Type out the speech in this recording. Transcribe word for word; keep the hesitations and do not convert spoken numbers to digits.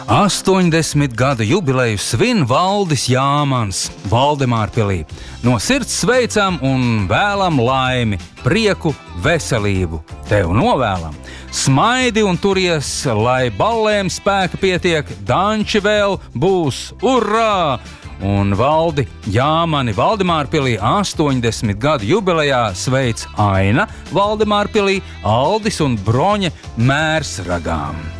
astoņdesmit gadu jubileju svin Valdis Jāmans Valdemārpilī. No sirds sveicam un vēlam laimi, prieku, veselību. Tev novēlam. Smaidi un turies, lai ballēm spēka pietiek, danči vēl būs, urrā! Un Valdi Jāmani Valdemārpilī astoņdesmit gadu jubilejā sveic Aina Valdemārpilī, Aldis un Broņa Mērsragām.